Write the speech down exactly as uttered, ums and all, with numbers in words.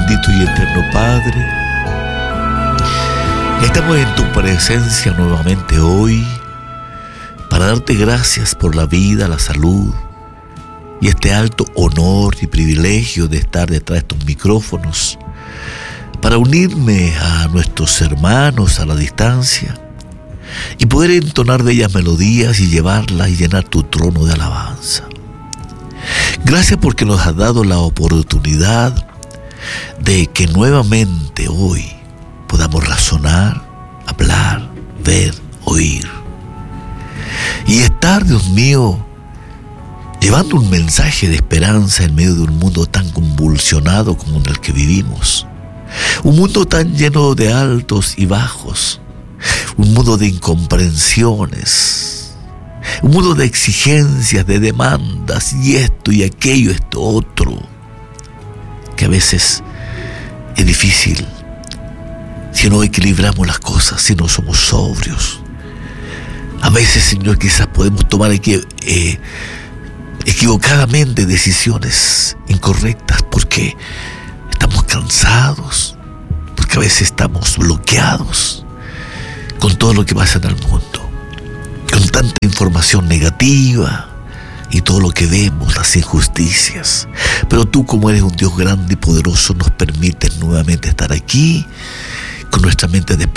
bendito y eterno Padre, estamos en tu presencia nuevamente hoy para darte gracias por la vida, la salud y este alto honor y privilegio de estar detrás de estos micrófonos, para unirme a nuestros hermanos a la distancia y poder entonar bellas melodías y llevarlas y llenar tu trono de alabanza. Gracias porque nos has dado la oportunidad de que nuevamente hoy podamos razonar, hablar, ver, oír y estar, Dios mío, llevando un mensaje de esperanza en medio de un mundo tan convulsionado como en el que vivimos, un mundo tan lleno de altos y bajos, un mundo de incomprensiones, un mundo de exigencias, de demandas, y esto y aquello, esto otro, que a veces es difícil si no equilibramos las cosas, si no somos sobrios. A veces, Señor, quizás podemos tomar equi- eh, equivocadamente decisiones incorrectas porque estamos cansados, porque a veces estamos bloqueados con todo lo que pasa en el mundo, con tanta información negativa y todo lo que vemos, las injusticias. Pero tú, como eres un Dios grande y poderoso, nos permites nuevamente estar aquí con nuestra mente despejada